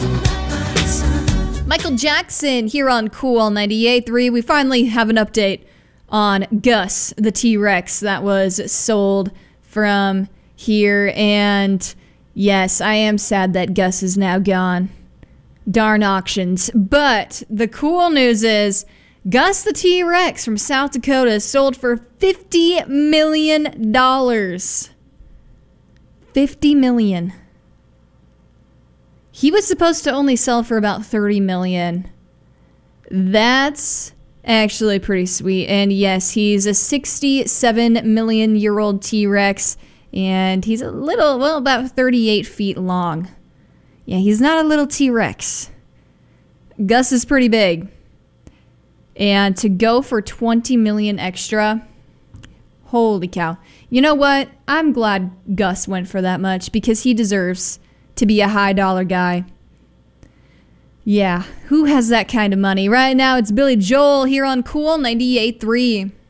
Michael Jackson here on Cool 98.3. We finally have an update on Gus, the T-Rex that was sold from here. And yes, I am sad that Gus is now gone. Darn auctions. But the cool news is Gus the T-Rex from South Dakota sold for $50 million. $50 million. He was supposed to only sell for about $30 million. That's actually pretty sweet. And yes, he's a 67 million year old T-Rex. And he's a little, well, about 38 feet long. Yeah, he's not a little T-Rex. Gus is pretty big. And to go for $20 million extra, holy cow. You know what? I'm glad Gus went for that much because he deserves to be a high dollar guy. Yeah, who has that kind of money? Right now, it's Billy Joel here on Cool 98.3.